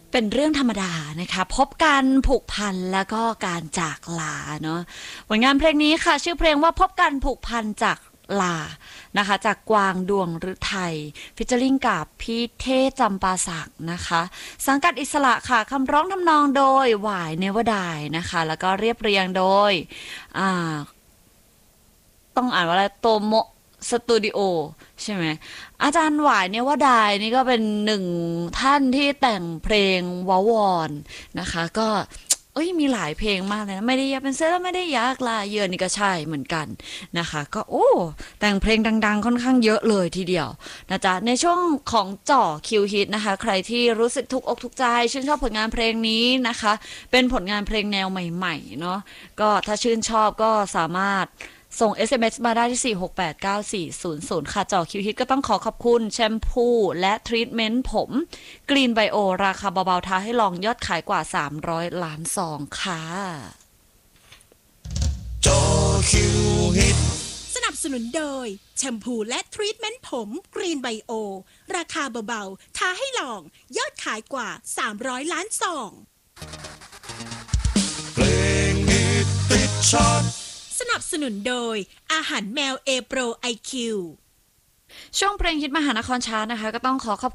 เป็นเรื่องธรรมดานะคะพบการผูกพันแล้วก็การจากลาเนาะผลงานเพลงนี้ค่ะชื่อเพลงว่าพบกันผูกพันจากลานะคะจากกวางดวงฤทัยฟิชเจอริงกับพี่เทพจำปาสักนะคะสังกัดอิสระค่ะคำร้องทำนองโดยหวายเนวดายนะคะแล้วก็เรียบเรียงโดยอ่า ต้องอ่านว่าอะไรโตโมสตูดิโอใช่ไหมอาจารย์หวายเนี่ยว่าดายนี่ก็เป็นหนึ่งท่านที่แต่งเพลงวาวอนนะคะก็มีหลายเพลงมากเลยนะไม่ได้อยากเป็นเสื้อแล้วไม่ได้อยากลาเยือนนี่ก็ใช่เหมือนกันนะคะก็แต่งเพลงดังๆค่อนข้างเยอะเลยทีเดียวนะจ๊ะในช่วงของจ่อคิวฮิตนะคะใครที่รู้สึกถูกอกถูกใจชื่นชอบผลงานเพลงนี้นะคะเป็นผลงานเพลงแนวใหม่ๆเนาะก็ถ้าชื่นชอบก็สามารถส่ง SMS มาได้ที่4689400ค่ะจ่อคิวฮิตก็ต้องขอขอบคุณแชมพูและทรีทเมนต์ผมกรีนไบโอราคาเบาๆท้าให้ลองยอดขายกว่า300ล้านซองค่ะจอคิวฮิตสนับสนุนโดยแชมพูและทรีทเมนต์ผมกรีนไบโอราคาเบาๆท้าให้ลองยอดขายกว่า300ล้านซองเพลงฮิตติดชาร์ตสนับสนุนโดยอาหารแมวเอโปรไอคิวช่วงเพลงฮิตมหานครชาร์ตนะคะก็ต้องขอขอบ